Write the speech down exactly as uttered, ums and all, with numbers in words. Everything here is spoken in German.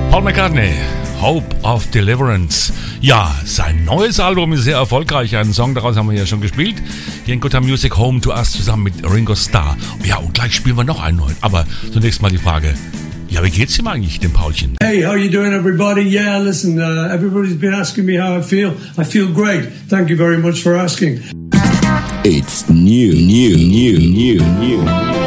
Paul McCartney, Hope of Deliverance. Ja, sein neues Album ist sehr erfolgreich. Einen Song daraus haben wir ja schon gespielt. Hier in Good Time Music, Home to Us, zusammen mit Ringo Starr. Ja, und gleich spielen wir noch einen neuen. Aber zunächst mal die Frage, ja, wie geht's ihm eigentlich, dem Paulchen? Hey, how you doing, everybody? Yeah, listen, uh, everybody's been asking me how I feel. I feel great. Thank you very much for asking. It's new, new, new, new, new.